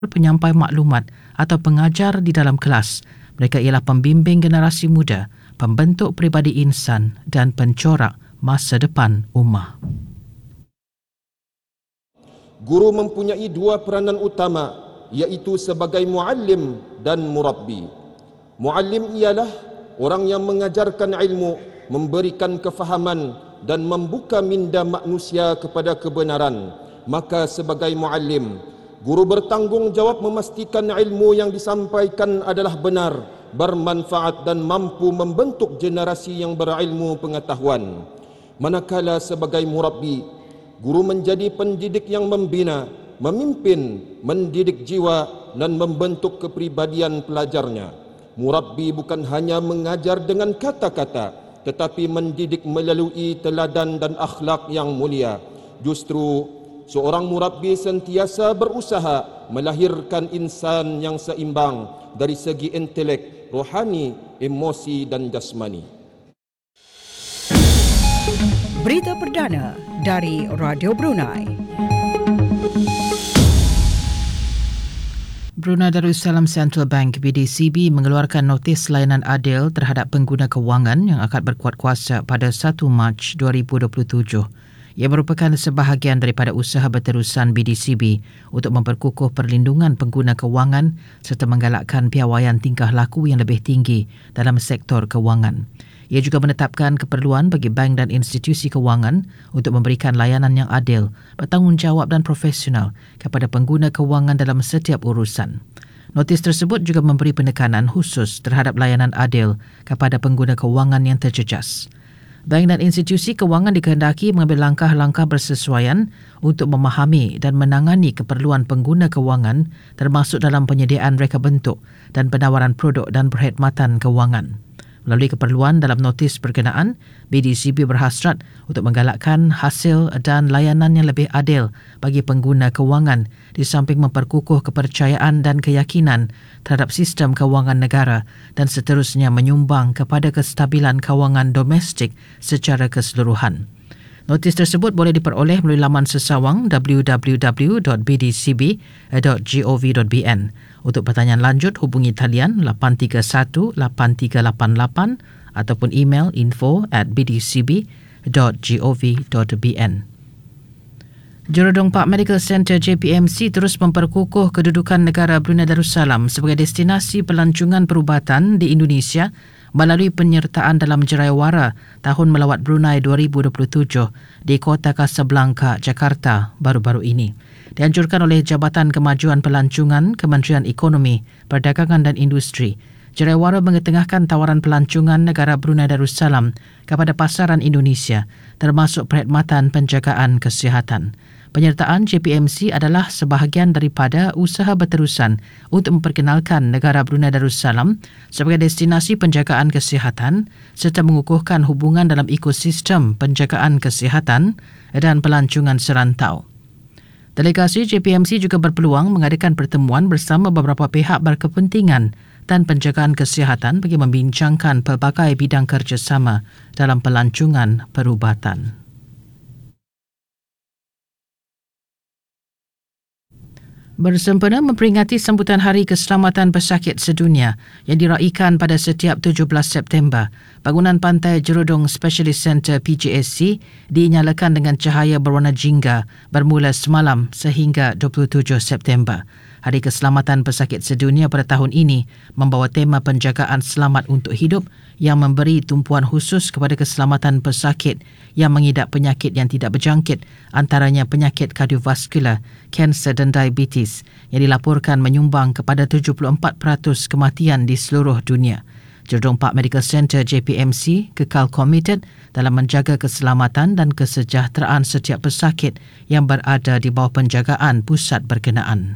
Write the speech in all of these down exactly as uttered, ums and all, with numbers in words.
penyampai maklumat atau pengajar di dalam kelas. Mereka ialah pembimbing generasi muda, pembentuk peribadi insan dan pencorak masa depan ummah. Guru mempunyai dua peranan utama, iaitu sebagai muallim dan murabbi. Muallim ialah orang yang mengajarkan ilmu, memberikan kefahaman dan membuka minda manusia kepada kebenaran. Maka sebagai muallim, guru bertanggungjawab memastikan ilmu yang disampaikan adalah benar, bermanfaat dan mampu membentuk generasi yang berilmu pengetahuan. Manakala sebagai murabbi, guru menjadi pendidik yang membina, memimpin, mendidik jiwa dan membentuk kepribadian pelajarnya. Murabbi bukan hanya mengajar dengan kata-kata, tetapi mendidik melalui teladan dan akhlak yang mulia. Justru seorang murabbi sentiasa berusaha melahirkan insan yang seimbang dari segi intelek, rohani, emosi dan jasmani. Berita perdana dari Radio Brunei. Brunei Darussalam Central Bank B D C B mengeluarkan notis layanan adil terhadap pengguna kewangan yang akan berkuat kuasa pada satu Mac dua ribu dua puluh tujuh. Ia merupakan sebahagian daripada usaha berterusan B D C B untuk memperkukuh perlindungan pengguna kewangan serta menggalakkan piawaian tingkah laku yang lebih tinggi dalam sektor kewangan. Ia juga menetapkan keperluan bagi bank dan institusi kewangan untuk memberikan layanan yang adil, bertanggungjawab dan profesional kepada pengguna kewangan dalam setiap urusan. Notis tersebut juga memberi penekanan khusus terhadap layanan adil kepada pengguna kewangan yang terjejas. Bank dan institusi kewangan dikehendaki mengambil langkah-langkah bersesuaian untuk memahami dan menangani keperluan pengguna kewangan termasuk dalam penyediaan reka bentuk dan penawaran produk dan perkhidmatan kewangan. Melalui keperluan dalam notis berkenaan, B D C B berhasrat untuk menggalakkan hasil dan layanan yang lebih adil bagi pengguna kewangan di samping memperkukuh kepercayaan dan keyakinan terhadap sistem kewangan negara dan seterusnya menyumbang kepada kestabilan kewangan domestik secara keseluruhan. Notis tersebut boleh diperoleh melalui laman sesawang w w w dot b d c b dot gov dot b n. Untuk pertanyaan lanjut, hubungi talian lapan tiga satu lapan tiga lapan lapan ataupun email info at b d c b dot gov dot b n. Jurudong Park Medical Center J P M C terus memperkukuh kedudukan negara Brunei Darussalam sebagai destinasi pelancongan perubatan di Indonesia melalui penyertaan dalam Jeraiwara Tahun Melawat Brunei dua ribu dua puluh tujuh di Kota Casablanca, Jakarta baru-baru ini. Dianjurkan oleh Jabatan Kemajuan Pelancongan Kementerian Ekonomi, Perdagangan dan Industri, Jeraiwara mengetengahkan tawaran pelancongan negara Brunei Darussalam kepada pasaran Indonesia termasuk perkhidmatan penjagaan kesihatan. Penyertaan J P M C adalah sebahagian daripada usaha berterusan untuk memperkenalkan negara Brunei Darussalam sebagai destinasi penjagaan kesihatan serta mengukuhkan hubungan dalam ekosistem penjagaan kesihatan dan pelancongan serantau. Delegasi J P M C juga berpeluang mengadakan pertemuan bersama beberapa pihak berkepentingan dan penjagaan kesihatan bagi membincangkan pelbagai bidang kerjasama dalam pelancongan perubatan. Bersempena memperingati sambutan Hari Keselamatan Pesakit Sedunia yang diraikan pada setiap tujuh belas September, bangunan pantai Jurudong Specialist Centre P J S C dinyalakan dengan cahaya berwarna jingga bermula semalam sehingga dua puluh tujuh September. Hari Keselamatan Pesakit Sedunia pada tahun ini membawa tema penjagaan selamat untuk hidup yang memberi tumpuan khusus kepada keselamatan pesakit yang mengidap penyakit yang tidak berjangkit, antaranya penyakit kardiovaskular, kanser dan diabetes yang dilaporkan menyumbang kepada tujuh puluh empat peratus kematian di seluruh dunia. Jurudong Park Medical Center J P M C kekal komited dalam menjaga keselamatan dan kesejahteraan setiap pesakit yang berada di bawah penjagaan pusat berkenaan.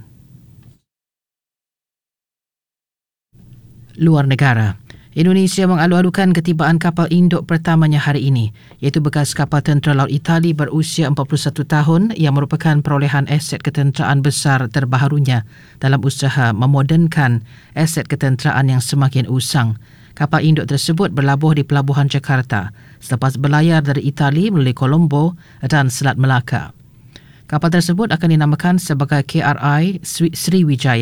Luar negara. Indonesia mengalu-alukan ketibaan kapal induk pertamanya hari ini, iaitu bekas kapal tentera laut Itali berusia empat puluh satu tahun yang merupakan perolehan aset ketenteraan besar terbaharunya dalam usaha memodernkan aset ketenteraan yang semakin usang. Kapal induk tersebut berlabuh di Pelabuhan Jakarta selepas berlayar dari Itali melalui Colombo dan Selat Melaka. Kapal tersebut akan dinamakan sebagai K R I Sriwijaya